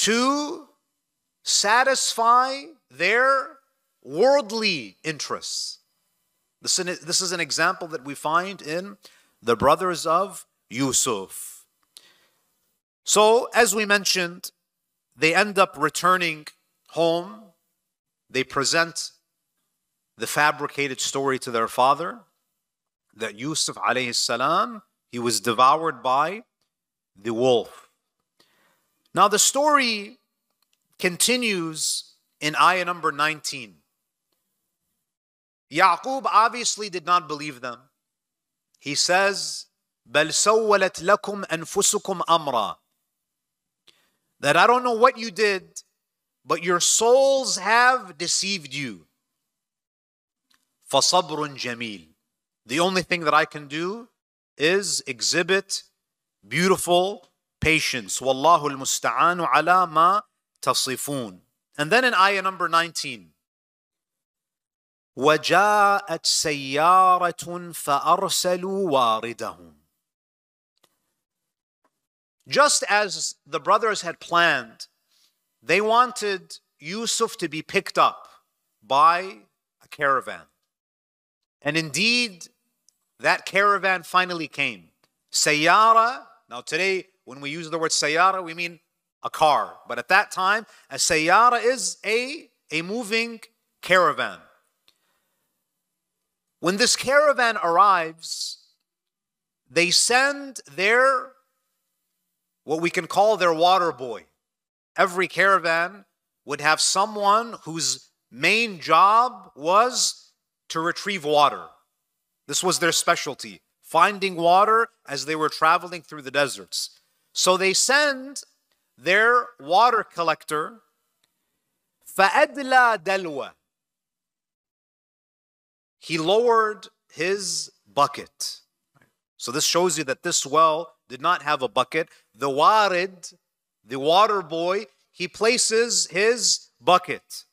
to satisfy their worldly interests. This is an example that we find in the brothers of Yusuf. So, as we mentioned, they end up returning home. They present the fabricated story to their father that Yusuf alayhi salam, he was devoured by the wolf. Now the story continues in ayah number 19. Yaqub obviously did not believe them. He says, بَلْ سَوَّلَتْ لَكُمْ أَنفُسُكُمْ أَمْرًا. That I don't know what you did, but your souls have deceived you. فَصَبْرٌ جَمِيلٌ. The only thing that I can do is exhibit beautiful patience. وَاللَّهُ الْمُسْتَعَانُ عَلَى مَا تَصِفُونَ. And then in ayah number 19, وَجَاءَتْ سَيَّارَةٌ فَأَرْسَلُوا وَارِدَهُمْ. Just as the brothers had planned, they wanted Yusuf to be picked up by a caravan. And indeed, that caravan finally came. Sayyara, now today when we use the word sayyara, we mean a car. But at that time, a sayyara is a moving caravan. When this caravan arrives, they send their, what we can call their water boy. Every caravan would have someone whose main job was to retrieve water. This was their specialty, finding water as they were traveling through the deserts. So they send their water collector, فَأَدْلَى دَلْوَ. He lowered his bucket. So this shows you that this well did not have a bucket. The warid, the water boy, he places his bucket.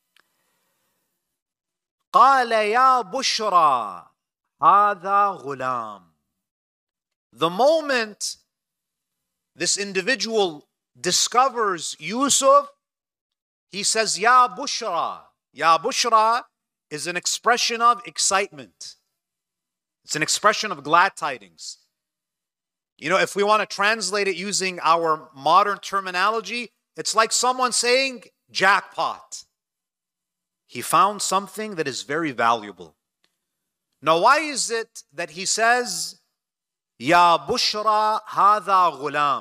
قَالَ يَا بُشْرَى هَذَا غُلَامٌ. The moment this individual discovers Yusuf, he says, Ya Bushra. Ya Bushra is an expression of excitement. It's an expression of glad tidings. You know, if we want to translate it using our modern terminology, it's like someone saying, jackpot. He found something that is very valuable. Now, why is it that he says, Ya Bushra hadha ghulam?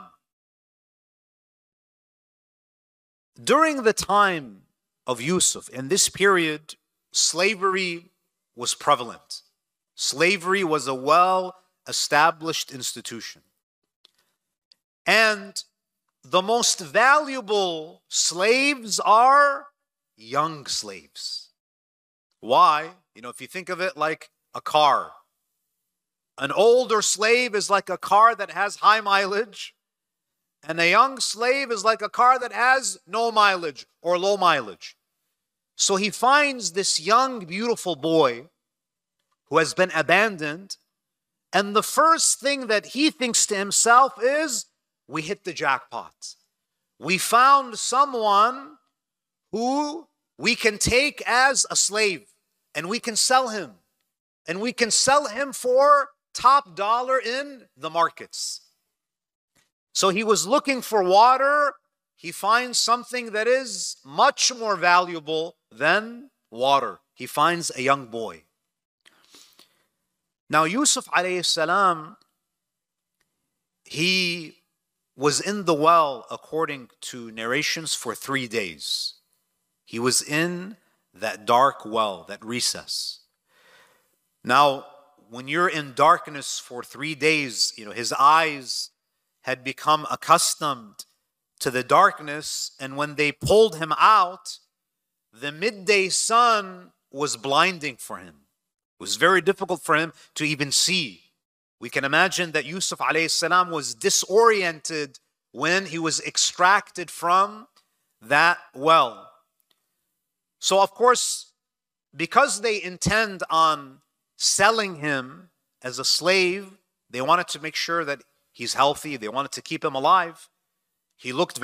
During the time of Yusuf, in this period, slavery was prevalent. Slavery was a well-established institution. And the most valuable slaves are young slaves. Why? You know, if you think of it like a car, an older slave is like a car that has high mileage, and a young slave is like a car that has no mileage or low mileage. So he finds this young, beautiful boy who has been abandoned, and the first thing that he thinks to himself is, we hit the jackpot. We found someone who we can take as a slave, and we can sell him. And we can sell him for top dollar in the markets. So he was looking for water. He finds something that is much more valuable than water. He finds a young boy. Now Yusuf alayhi salam, he was in the well, according to narrations, for 3 days. He was in that dark well, that recess. Now, when you're in darkness for 3 days, you know, his eyes had become accustomed to the darkness, and when they pulled him out, the midday sun was blinding for him. It was very difficult for him to even see. We can imagine that Yusuf alayhi salam was disoriented when he was extracted from that well. So of course, because they intend on selling him as a slave, they wanted to make sure that he's healthy. They wanted to keep him alive. He looked